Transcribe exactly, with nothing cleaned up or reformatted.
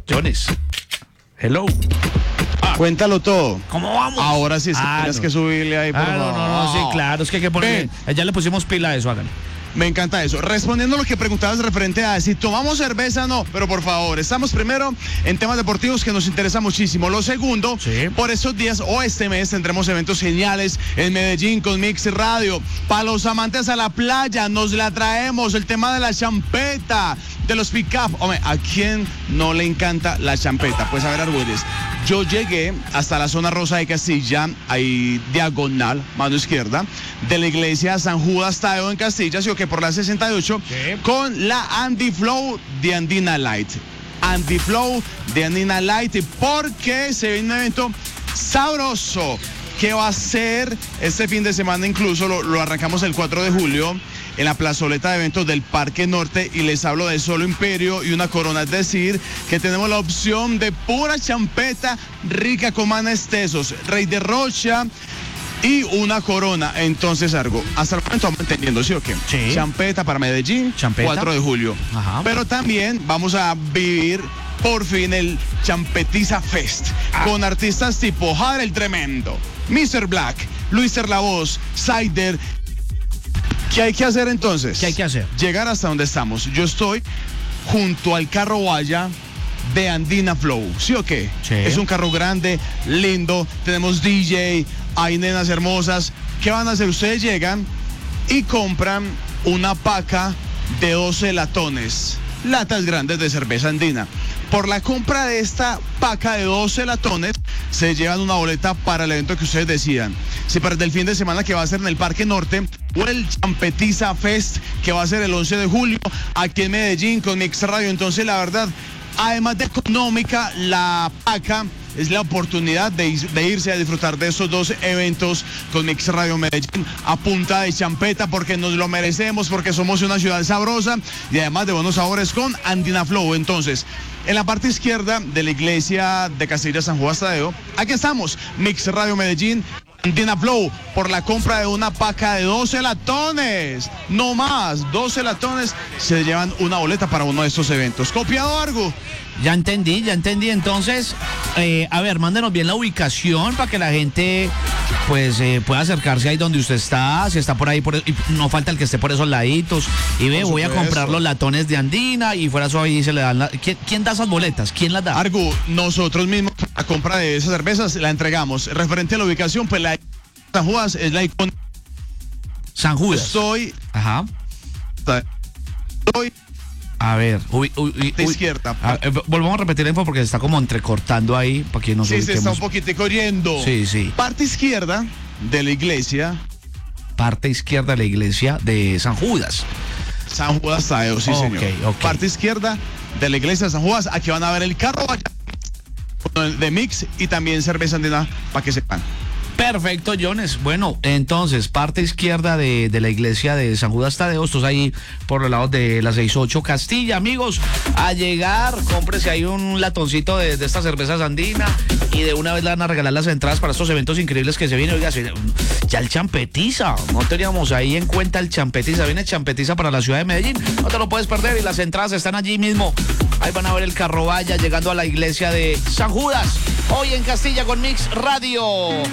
Jones. Hello. Ah, Cuéntalo todo. ¿Cómo vamos? Ahora sí, es que ah, tienes no. que subirle ahí, por ah, favor. no, no, no, sí, claro, es que hay que poner. Ven. Ya le pusimos pila a eso, háganlo. Me encanta eso. Respondiendo a lo que preguntabas referente a si tomamos cerveza, no, pero por favor, estamos primero en temas deportivos que nos interesa muchísimo. Lo segundo, sí. por estos días o este mes tendremos eventos geniales en Medellín con Mix Radio. Para los amantes a la playa, nos la traemos. El tema de la champeta, de los pick-up. Hombre, ¿a quién no le encanta la champeta? Pues a ver, Argüelles. Yo llegué hasta la zona rosa de Castilla, ahí diagonal, mano izquierda, de la iglesia San Judas Tadeo en Castilla, sí, que por la sesenta y ocho, sí. Con la Andy Flow de Andina Light. Andy Flow de Andina Light, porque se viene un evento sabroso que va a ser este fin de semana, incluso lo, lo arrancamos el cuatro de julio en la plazoleta de eventos del Parque Norte, y les hablo de Solo Imperio y una corona, es decir, que tenemos la opción de pura champeta rica con manes tesos, Rey de Rocha y una corona. Entonces, algo, hasta el momento vamos entendiendo, ¿sí o qué? Sí. Champeta para Medellín, Champeta. cuatro de julio. Ajá. Pero también vamos a vivir por fin el Champetiza Fest, ah. con artistas tipo Jadre el Tremendo, mister Black, Luis Voz, Sider. ¿Qué hay que hacer entonces? ¿Qué hay que hacer? Llegar hasta donde estamos. Yo estoy junto al carro guaya de Andina Flow, ¿sí o qué? Sí. Es un carro grande, lindo, tenemos D J, hay nenas hermosas. ¿Qué van a hacer? Ustedes llegan y compran una paca de doce latones, latas grandes de cerveza andina. Por la compra de esta paca de doce latones, se llevan una boleta para el evento que ustedes decidan. Si para el fin de semana, que va a ser en el Parque Norte, o el Champetiza Fest, que va a ser el once de julio, aquí en Medellín, con Mix Radio. Entonces, la verdad, además de económica, la paca es la oportunidad de, de irse a disfrutar de esos dos eventos con Mix Radio Medellín a punta de champeta, porque nos lo merecemos, porque somos una ciudad sabrosa y además de buenos sabores con Andina Flow. Entonces, en la parte izquierda de la iglesia de Castilla San Juan Tadeo, aquí estamos, Mix Radio Medellín, Andina Flow, por la compra de una paca de doce latones, no más, doce latones, se llevan una boleta para uno de estos eventos. ¿Copiado algo? Ya entendí, ya entendí. Entonces, eh, a ver, mándenos bien la ubicación para que la gente pues eh, pueda acercarse ahí donde usted está. Si está por ahí, por, y no falta el que esté por esos laditos. Y ve, voy a comprar los latones de Andina y fuera eso ahí se le dan la... ¿Quién, ¿Quién da esas boletas? ¿Quién las da? Argu, nosotros mismos, la compra de esas cervezas la entregamos. Referente a la ubicación, pues la San Judas es la icónica. San Judas. Estoy... Ajá. Estoy... A ver, uy, uy, uy, de izquierda. A, eh, volvamos a repetir la info porque se está como entrecortando ahí para que nos Sí, ubiquemos. se está un poquitico oyendo. Sí, sí. Parte izquierda de la iglesia. Parte izquierda de la iglesia de San Judas. San Judas Tadeo, sí, okay, señor. Okay. Parte izquierda de la iglesia de San Judas. Aquí van a ver el carro de Mix y también cerveza andina para que sepan. Perfecto, Jones. Bueno, entonces, parte izquierda de, de la iglesia de San Judas Tadeo, estos ahí por los lados de la sesenta y ocho Castilla, amigos. A llegar, cómprese ahí un latoncito de, de esta cerveza andina y de una vez le van a regalar las entradas para estos eventos increíbles que se vienen. Oiga, ya el Champetiza, no teníamos ahí en cuenta el Champetiza. Viene Champetiza para la ciudad de Medellín, no te lo puedes perder y las entradas están allí mismo. Ahí van a ver el carro vaya llegando a la iglesia de San Judas, hoy en Castilla con Mix Radio.